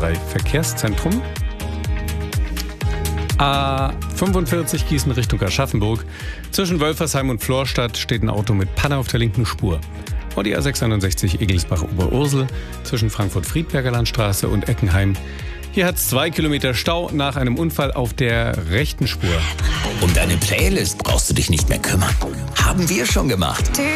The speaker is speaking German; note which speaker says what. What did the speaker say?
Speaker 1: A3 Verkehrszentrum. A45 Gießen Richtung Aschaffenburg. Zwischen Wölfersheim und Florstadt steht ein Auto mit Panne auf der linken Spur. Und die A661 Egelsbach-Oberursel zwischen Frankfurt-Friedberger Landstraße und Eckenheim. Hier hat es 2 Kilometer Stau nach einem Unfall auf der rechten Spur.
Speaker 2: Um deine Playlist brauchst du dich nicht mehr kümmern. Haben wir schon gemacht.